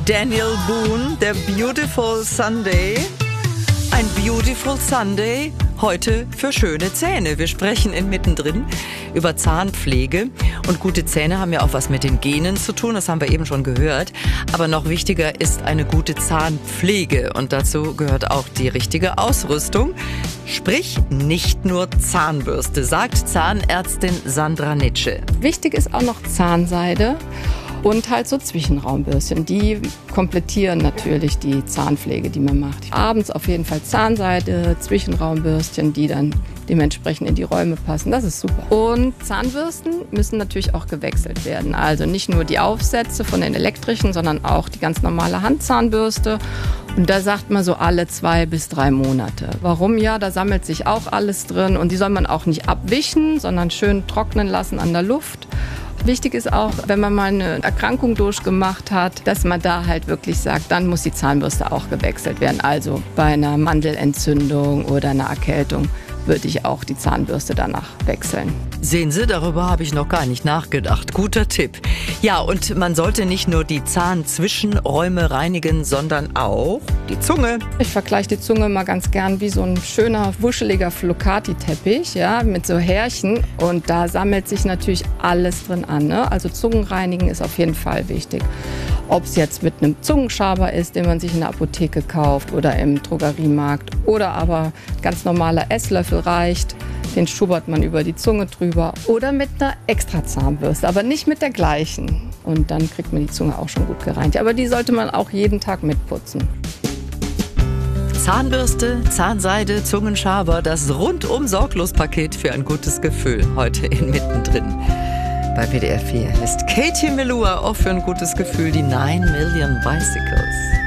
Daniel Boone, der Beautiful Sunday. Ein Beautiful Sunday heute für schöne Zähne. Wir sprechen in Mittendrin über Zahnpflege. Und gute Zähne haben ja auch was mit den Genen zu tun, das haben wir eben schon gehört. Aber noch wichtiger ist eine gute Zahnpflege. Und dazu gehört auch die richtige Ausrüstung. Sprich, nicht nur Zahnbürste, sagt Zahnärztin Sandra Nitsche. Wichtig ist auch noch Zahnseide. Und halt so Zwischenraumbürstchen, die komplettieren natürlich die Zahnpflege, die man macht. Abends auf jeden Fall Zahnseide, Zwischenraumbürstchen, die dann dementsprechend in die Räume passen. Das ist super. Und Zahnbürsten müssen natürlich auch gewechselt werden. Also nicht nur die Aufsätze von den elektrischen, sondern auch die ganz normale Handzahnbürste. Und da sagt man so alle 2 bis 3 Monate. Warum? Ja, da sammelt sich auch alles drin. Und die soll man auch nicht abwischen, sondern schön trocknen lassen an der Luft. Wichtig ist auch, wenn man mal eine Erkrankung durchgemacht hat, dass man da halt wirklich sagt, dann muss die Zahnbürste auch gewechselt werden. Also bei einer Mandelentzündung oder einer Erkältung würde ich auch die Zahnbürste danach wechseln. Sehen Sie, darüber habe ich noch gar nicht nachgedacht. Guter Tipp. Ja, und man sollte nicht nur die Zahnzwischenräume reinigen, sondern auch die Zunge. Ich vergleiche die Zunge mal ganz gern wie so ein schöner, wuscheliger Flocati-Teppich, ja, mit so Härchen. Und da sammelt sich natürlich alles drin an, ne? Also Zungenreinigen ist auf jeden Fall wichtig. Ob es jetzt mit einem Zungenschaber ist, den man sich in der Apotheke kauft oder im Drogeriemarkt, oder aber ganz normaler Esslöffel reicht. Den schubert man über die Zunge drüber oder mit einer extra Zahnbürste, aber nicht mit der gleichen. Und dann kriegt man die Zunge auch schon gut gereinigt. Aber die sollte man auch jeden Tag mitputzen. Zahnbürste, Zahnseide, Zungenschaber, das rundum-Sorglos-Paket für ein gutes Gefühl. Heute in Mittendrin. Bei WDR 4 ist Katie Melua auch für ein gutes Gefühl die 9 Million Bicycles.